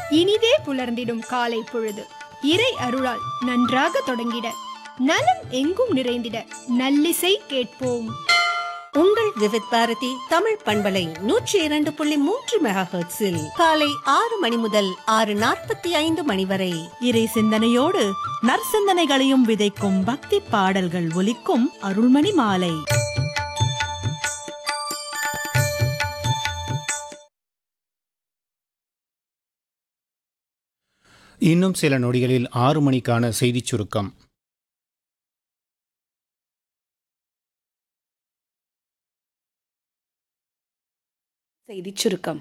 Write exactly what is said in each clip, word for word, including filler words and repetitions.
இனிதே புலர்ந்திடும் காலை பொழுது இறை அருளால் நன்றாக தொடங்கிட, நலம் எங்கும் நிறைந்திட நல்லிசை கேட்போம். உங்கள் விவித் பாரதி தமிழ் பண்பலை நூற்றி இரண்டு புள்ளி மூன்று மெகா ஹெர்ட்ஸில் காலை ஆறு மணி முதல் ஆறு நாற்பத்தி ஐந்து மணி வரை இறை சிந்தனையோடு நற்சிந்தனைகளையும் விதைக்கும் பக்தி பாடல்கள் ஒலிக்கும் அருள்மணி மாலை. இன்னும் சில நொடிகளில் ஆறு மணிக்கான செய்திச் சுருக்கம். செய்திச் சுருக்கம்.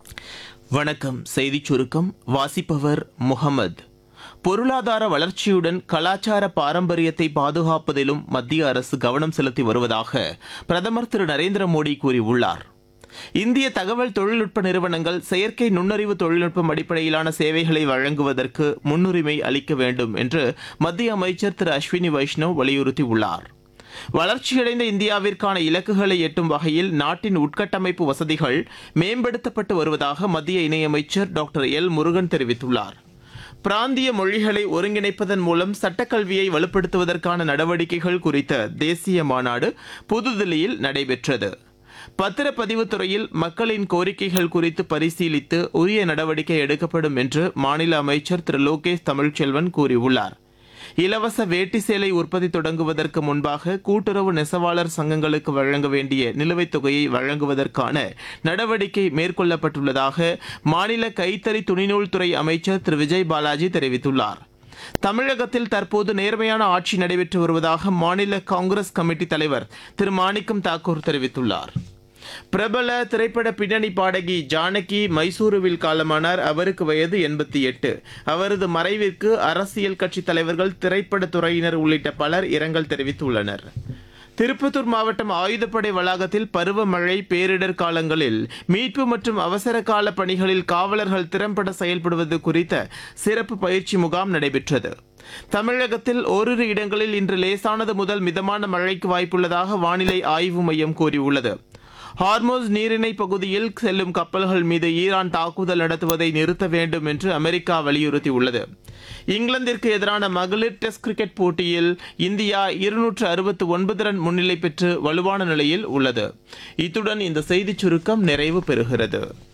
வணக்கம். செய்திச் சுருக்கம் வாசிப்பவர் முகமது. பொருளாதார வளர்ச்சியுடன் கலாச்சார பாரம்பரியத்தை பாதுகாப்பதிலும் மத்திய அரசு கவனம் செலுத்தி வருவதாக பிரதமர் திரு நரேந்திர மோடி கூறியுள்ளார். இந்திய தகவல் தொழில்நுட்ப நிறுவனங்கள் செயற்கை நுண்ணறிவு தொழில்நுட்பம் அடிப்படையிலான சேவைகளை வழங்குவதற்கு முன்னுரிமை அளிக்க வேண்டும் என்று மத்திய அமைச்சர் திரு அஸ்வினி வைஷ்ணவ் வலியுறுத்தியுள்ளார். வளர்ச்சியடைந்த இந்தியாவிற்கான இலக்குகளை எட்டும் வகையில் நாட்டின் உட்கட்டமைப்பு வசதிகள் மேம்படுத்தப்பட்டு வருவதாக மத்திய இணையமைச்சர் டாக்டர் எல் முருகன் தெரிவித்துள்ளார். பிராந்திய மொழிகளை ஒருங்கிணைப்பதன் மூலம் சட்டக்கல்வியை வலுப்படுத்துவதற்கான நடவடிக்கைகள் குறித்த தேசிய மாநாடு புதுதில்லியில் நடைபெற்றது. பத்திரப்பதிவு துறையில் மக்களின் கோரிக்கைகள் குறித்து பரிசீலித்து உரிய நடவடிக்கை எடுக்கப்படும் என்று மாநில அமைச்சர் திரு லோகேஷ் தமிழ்ச்செல்வன் கூறியுள்ளார். இலவச வேட்டி சேலை உற்பத்தி தொடங்குவதற்கு முன்பாக கூட்டுறவு நெசவாளர் சங்கங்களுக்கு வழங்க வேண்டிய நிலுவைத் தொகையை வழங்குவதற்கான நடவடிக்கை மேற்கொள்ளப்பட்டுள்ளதாக மாநில கைத்தறி துணிநூல் துறை அமைச்சர் திரு விஜய் பாலாஜி தெரிவித்துள்ளார். தமிழகத்தில் தற்போது நேர்மையான ஆட்சி நடைபெற்று வருவதாக மாநில காங்கிரஸ் கமிட்டி தலைவர் திரு மாணிக்கம் தாக்கூர் தெரிவித்துள்ளார். பிரபல திரைப்பட பின்னணி பாடகி ஜானகி மைசூருவில் காலமானார். அவருக்கு வயது எண்பத்தி எட்டு. அவரது மறைவிற்கு அரசியல் கட்சி தலைவர்கள், திரைப்பட துறையினர் உள்ளிட்ட பலர் இரங்கல் தெரிவித்துள்ளனர். திருப்பத்தூர் மாவட்டம் ஆயுதப்படை வளாகத்தில் பருவமழை, பேரிடர் காலங்களில் மீட்பு மற்றும் அவசர கால பணிகளில் காவலர்கள் திறம்பட செயல்படுவது குறித்த சிறப்பு பயிற்சி முகாம் நடைபெற்றது. தமிழகத்தில் ஓரிரு இடங்களில் இன்று லேசானது முதல் மிதமான மழைக்கு வாய்ப்புள்ளதாக வானிலை ஆய்வு மையம் கூறியுள்ளது. ஹார்மோஸ் நீரிணை பகுதியில் செல்லும் கப்பல்கள் மீது ஈரான் தாக்குதல் நடத்துவதை நிறுத்த வேண்டும் என்று அமெரிக்கா வலியுறுத்தியுள்ளது. இங்கிலாந்திற்கு எதிரான மகளிர் டெஸ்ட் கிரிக்கெட் போட்டியில் இந்தியா இருநூற்று அறுபத்தி ஒன்பது ரன் முன்னிலை பெற்று வலுவான நிலையில் உள்ளது. இத்துடன் இந்த செய்திச் சுருக்கம் நிறைவு பெறுகிறது.